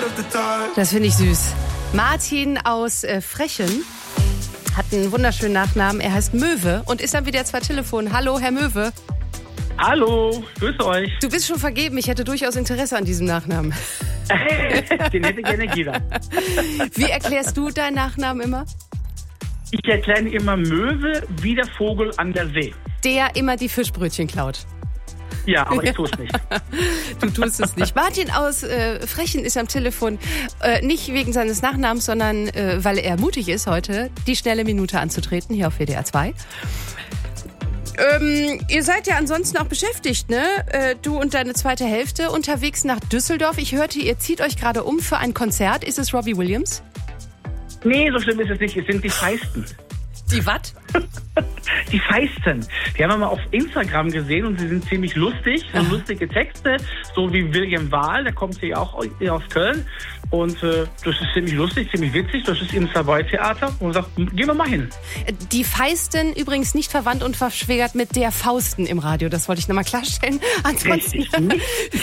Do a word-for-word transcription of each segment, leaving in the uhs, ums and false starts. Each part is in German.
Das finde ich süß. Martin aus äh, Frechen hat einen wunderschönen Nachnamen. Er heißt Möwe und ist am W D R zwei Telefon. Hallo, Herr Möwe. Hallo, grüße euch. Du bist schon vergeben. Ich hätte durchaus Interesse an diesem Nachnamen. Den hätte gerne jeder. Wie erklärst du deinen Nachnamen immer? Ich erkläre immer Möwe wie der Vogel an der See. Der immer die Fischbrötchen klaut. Ja, aber ich tue es nicht. Du tust es nicht. Martin aus äh, Frechen ist am Telefon, äh, nicht wegen seines Nachnamens, sondern äh, weil er mutig ist, heute die schnelle Minute anzutreten, hier auf W D R zwei. Ähm, ihr seid ja ansonsten auch beschäftigt, ne? Äh, du und deine zweite Hälfte unterwegs nach Düsseldorf. Ich hörte, ihr zieht euch gerade um für ein Konzert. Ist es Robbie Williams? Nee, so schlimm ist es nicht. Es sind die Feisten. Die was? Die Feisten. Die haben wir mal auf Instagram gesehen und sie sind ziemlich lustig. So lustige Texte, so wie William Wahl, der kommt hier auch aus Köln. Und äh, das ist ziemlich lustig, ziemlich witzig. Das ist im Savoy-Theater. Und sagt, gehen wir mal hin. Die Feisten übrigens nicht verwandt und verschwägert mit der Fausten im Radio. Das wollte ich nochmal klarstellen. Ansonsten. äh,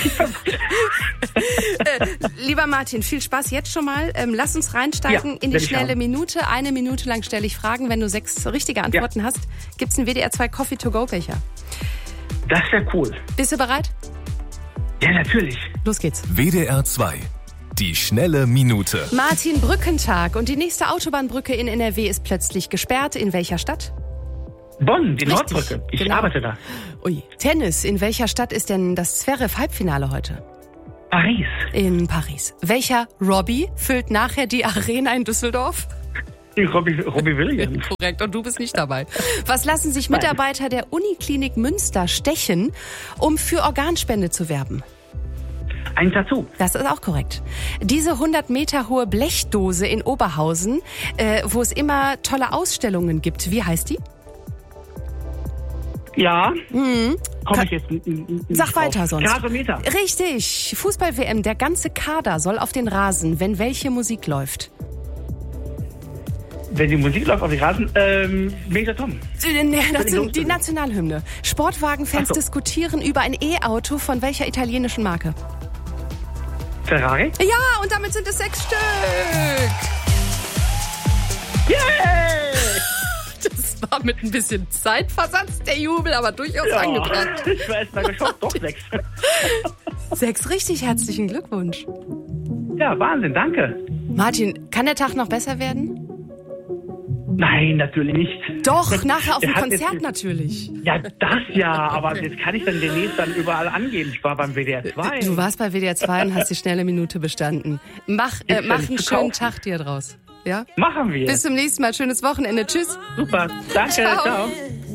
lieber Martin, viel Spaß jetzt schon mal. Ähm, lass uns reinsteigen ja, in die schnelle Minute. Eine Minute lang stelle ich Fragen. Wenn du sechs richtige Antworten ja. hast, gibt's einen W D R zwei Coffee-to-go-Becher. Das wäre cool. Bist du bereit? Ja, natürlich. Los geht's. W D R zwei. Die schnelle Minute. Martin, Brückentag und die nächste Autobahnbrücke in N R W ist plötzlich gesperrt. In welcher Stadt? Bonn, die Richtig, Nordbrücke. Ich genau. arbeite da. Ui. Tennis, in welcher Stadt ist denn das Zverev-Halbfinale heute? Paris. In Paris. Welcher Robbie füllt nachher die Arena in Düsseldorf? Robbie, Robbie Williams. Korrekt, und du bist nicht dabei. Was lassen sich Mitarbeiter der Uniklinik Münster stechen, um für Organspende zu werben? Ein Tattoo. Das ist auch korrekt. Diese hundert Meter hohe Blechdose in Oberhausen, äh, wo es immer tolle Ausstellungen gibt, wie heißt die? Ja. Mhm. Komme ich jetzt n- n- Sag drauf. weiter sonst. Gasometer. Richtig. Fußball-W M, der ganze Kader soll auf den Rasen, wenn welche Musik läuft? Wenn die Musik läuft auf die Rasen, ähm, Major Tom. Die, die Nationalhymne. Sportwagenfans Ach so. diskutieren über ein E-Auto von welcher italienischen Marke? Ferrari. Ja, und damit sind es sechs Stück. Yay! Das war mit ein bisschen Zeitversatz der Jubel, aber durchaus Ja, angebracht. ich war erst mal geschockt. Doch, sechs. Sechs richtig, herzlichen Glückwunsch. Ja, Wahnsinn, danke. Martin, kann der Tag noch besser werden? Nein, natürlich nicht. Doch, nachher auf dem Der hat Konzert jetzt- natürlich. Ja, das ja, aber jetzt kann ich dann demnächst dann überall angeben. Ich war beim W D R zwei. Du warst bei W D R zwei und hast die schnelle Minute bestanden. Mach, äh, Gibt's mach denn einen zu schönen kaufen? Tag dir draus. Ja? Machen wir. Bis zum nächsten Mal. Schönes Wochenende. Tschüss. Super. Danke. Ciao. Ciao.